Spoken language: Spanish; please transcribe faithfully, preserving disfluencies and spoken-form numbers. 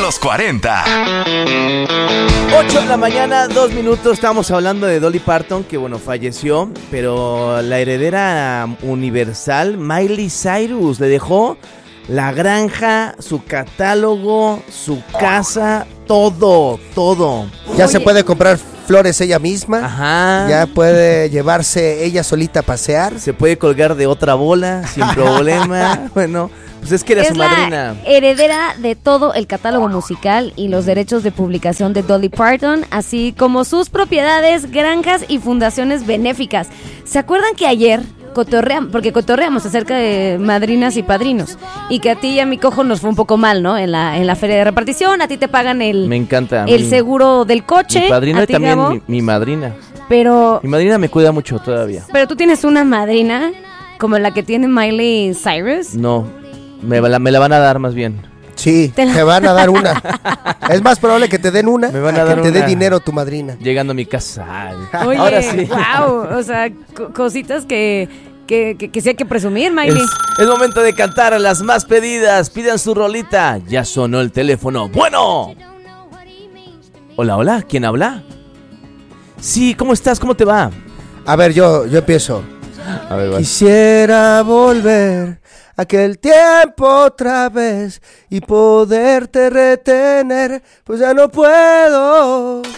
los cuarenta. ocho de la mañana, dos minutos. Estábamos hablando de Dolly Parton, que bueno, falleció, pero la heredera universal, Miley Cyrus, le dejó la granja, su catálogo, su casa, todo, todo. Ya Oye. se puede comprar flores ella misma. Ajá. Ya puede llevarse ella solita a pasear. Se puede colgar de otra bola sin problema. Bueno, pues es que era es su madrina. La heredera de todo el catálogo musical y los derechos de publicación de Dolly Parton, así como sus propiedades, granjas y fundaciones benéficas. ¿Se acuerdan que ayer cotorreamos, porque cotorreamos acerca de madrinas y padrinos, y que a ti y a mi cojo nos fue un poco mal, ¿no? En la en la feria de repartición, a ti te pagan el Me encanta el mi, seguro del coche, mi padrino y también Gabo, mi, mi madrina. Pero mi madrina me cuida mucho todavía. Pero tú tienes una madrina como la que tiene Miley Cyrus. No, me la, me la van a dar más bien. Sí, te, te van a dar una. Es más probable que te den una me van a, a dar que te una. dé dinero tu madrina. Llegando a mi casa. Oye, ahora sí. Wow, o sea, co- cositas que, que, que, que sí hay que presumir, Miley. Es, es momento de cantar a las más pedidas. Pidan su rolita. Ya sonó el teléfono. Bueno. Hola, hola. ¿Quién habla? Sí, ¿cómo estás? ¿Cómo te va? A ver, yo, yo empiezo. A ver, vale. Quisiera volver aquel tiempo otra vez y poderte retener, pues ya no puedo.